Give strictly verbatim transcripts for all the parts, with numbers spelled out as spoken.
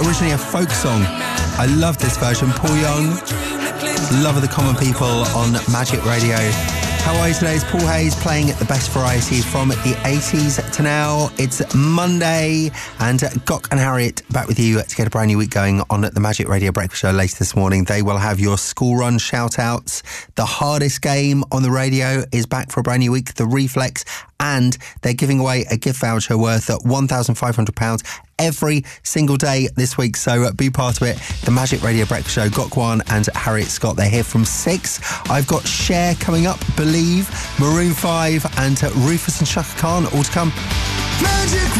originally a folk song. I love this version. Paul Young, Love of the Common People on Magic Radio. How are you today? It's Paul Hayes playing the best variety from the eighties to now. It's Monday and Gok and Harriet back with you to get a brand new week going on at the Magic Radio Breakfast Show later this morning. They will have your school run shout outs. The hardest game on the radio is back for a brand new week, the Reflex, and they're giving away a gift voucher worth one thousand five hundred pounds every single day this week, so uh, be part of it. The Magic Radio Breakfast Show, Gokwan and Harriet Scott, they're here from six. I've got Cher coming up, Believe, Maroon five and uh, Rufus and Chaka Khan all to come. Magic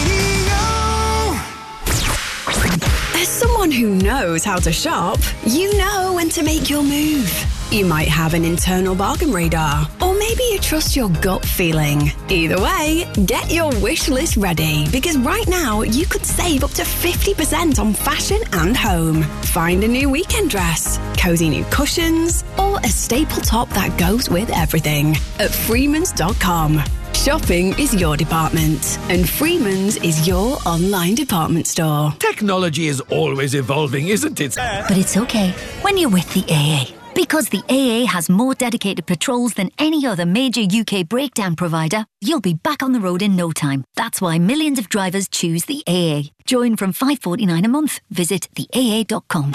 Radio. As someone who knows how to shop, you know when to make your move. You might have an internal bargain radar, or maybe you trust your gut feeling. Either way, get your wish list ready, because right now you could save up to fifty percent on fashion and home. Find a new weekend dress, cozy new cushions, or a staple top that goes with everything at freemans dot com. Shopping is your department, and Freeman's is your online department store. Technology is always evolving, isn't it? But it's okay when you're with the A A. Because the A A has more dedicated patrols than any other major U K breakdown provider, you'll be back on the road in no time. That's why millions of drivers choose the A A. Join from five pounds forty-nine a month. Visit the A A dot com.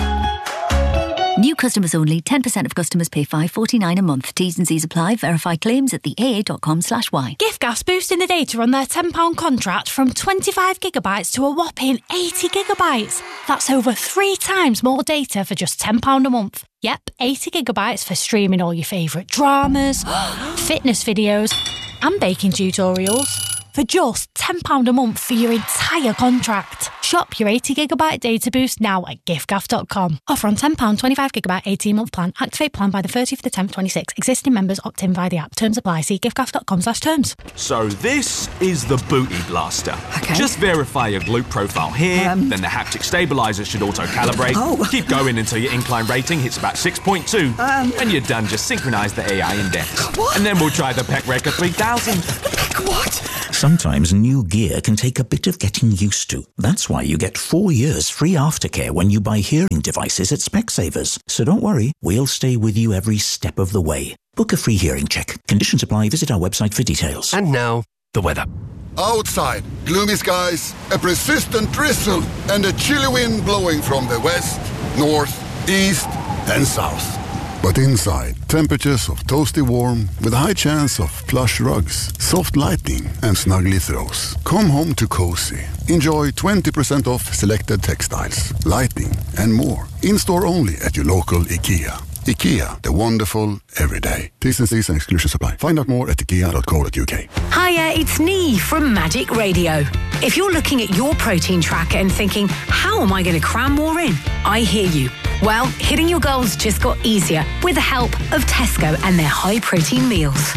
New customers only. ten percent of customers pay five pounds forty-nine a month. T's and C's apply. Verify claims at the A A dot com slash Y. Giftgas boosting the data on their ten pounds contract from twenty-five gigabytes to a whopping eighty gigabytes. That's over three times more data for just ten pounds a month. Yep, eighty gigabytes for streaming all your favourite dramas, fitness videos and baking tutorials for just ten pounds a month for your entire contract. Shop your eighty gigabyte data boost now at giftgaff dot com. Offer on ten pounds twenty-five gigabyte eighteen month plan. Activate plan by the thirtieth of the tenth twenty-six. Existing members opt in via the app. Terms apply. See giftgaff dot com slash terms. So this is the Booty Blaster. Okay. Just verify your glute profile here, Um. then the haptic stabiliser should auto-calibrate. Oh. Keep going until your incline rating hits about six point two. Um. When you're done, just synchronise the A I index. What? And then we'll try the Pec Record three thousand. What? Sometimes new gear can take a bit of getting used to. That's why you get four years free aftercare when you buy hearing devices at Specsavers. So don't worry, we'll stay with you every step of the way. Book a free hearing check. Conditions apply. Visit our website for details. And now, the weather. Outside, gloomy skies, a persistent drizzle, and a chilly wind blowing from the west, north, east, and south. But inside, temperatures of toasty warm with a high chance of plush rugs, soft lighting, and snuggly throws. Come home to cozy. Enjoy twenty percent off selected textiles, lighting, and more. In-store only at your local IKEA. IKEA, the wonderful everyday. T's and C's and exclusions apply. Find out more at ikea dot co dot uk. Hiya, it's Nee from Magic Radio. If you're looking at your protein tracker and thinking, how am I going to cram more in? I hear you. Well, hitting your goals just got easier with the help of Tesco and their high-protein meals.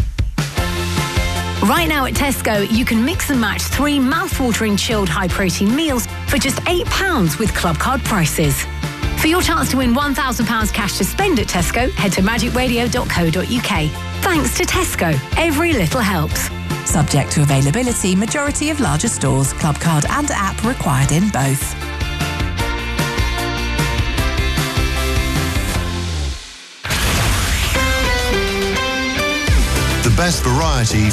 Right now at Tesco, you can mix and match three mouth-watering chilled high-protein meals for just eight pounds with Club Card prices. For your chance to win one thousand pounds cash to spend at Tesco, head to magic radio dot co dot uk. Thanks to Tesco, every little helps. Subject to availability, majority of larger stores, Club Card and app required in both. The best variety